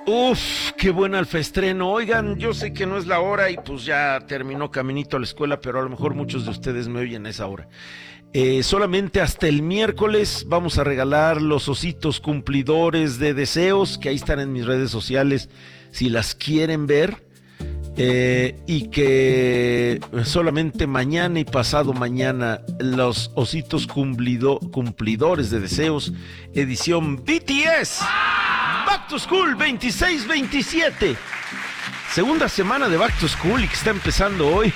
Uf, qué buen alfaestreno. Oigan, yo sé que no es la hora y pues ya terminó caminito a la escuela, pero a lo mejor muchos de ustedes me oyen a esa hora. Solamente hasta el miércoles vamos a regalar los ositos cumplidores de deseos, que ahí están en mis redes sociales si las quieren ver. Y que solamente mañana y pasado mañana los ositos cumplidores de deseos, edición BTS Back to School 26-27, segunda semana de Back to School y que está empezando hoy.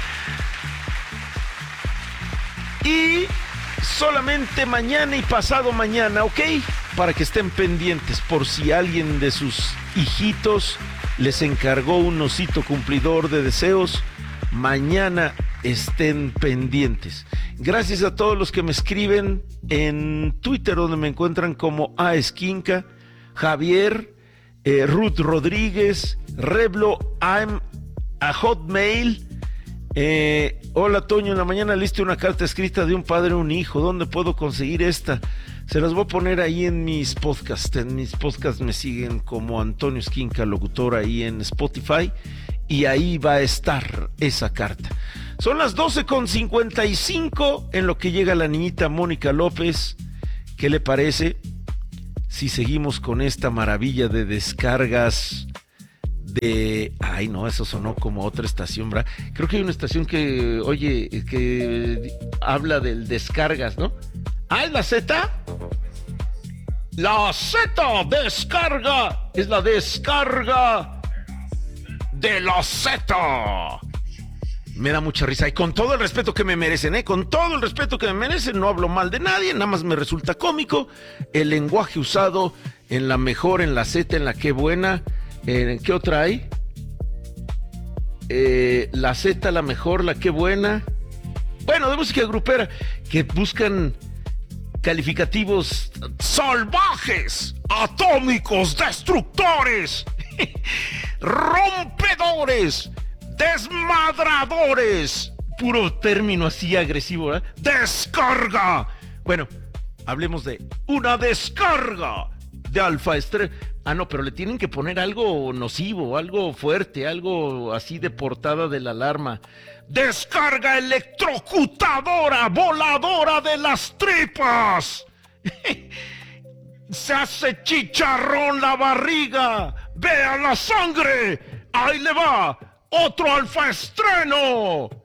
Y solamente mañana y pasado mañana, ¿ok? Para que estén pendientes por si alguien de sus hijitos les encargó un osito cumplidor de deseos. Mañana estén pendientes. Gracias a todos los que me escriben en Twitter, donde me encuentran como Aesquinca, Javier, Ruth Rodríguez, Reblo, I'm a Hotmail. Hola Toño, en la mañana leíste una carta escrita de un padre a un hijo. ¿Dónde puedo conseguir esta? Se las voy a poner ahí en mis podcasts. En mis podcasts me siguen como Antonio Esquinca, locutor, ahí en Spotify. Y ahí va a estar esa carta. Son las 12:55 en lo que llega la niñita Mónica López. ¿Qué le parece si seguimos con esta maravilla de descargas de... Ay, no, eso sonó como otra estación, ¿verdad? Creo que hay una estación que, oye, que habla del descargas, ¿no? Ah, ¿es la Z? La Z descarga. Es la descarga de la Z. Me da mucha risa y con todo el respeto que me merecen, con todo el respeto que me merecen, no hablo mal de nadie, nada más me resulta cómico el lenguaje usado en la mejor, en la Z, en la qué buena. ¿Qué otra hay? La Z, la mejor, la qué buena. Bueno, de música grupera, que buscan calificativos salvajes, atómicos, destructores, rompedores, desmadradores. Puro término así agresivo, ¿eh? Descarga. Bueno, hablemos de una descarga de alfaestreno. Ah, no, pero le tienen que poner algo nocivo, algo fuerte, algo así de portada de la alarma. ¡Descarga electrocutadora, voladora de las tripas! ¡Se hace chicharrón la barriga! ¡Vea la sangre! ¡Ahí le va! ¡Otro alfaestreno!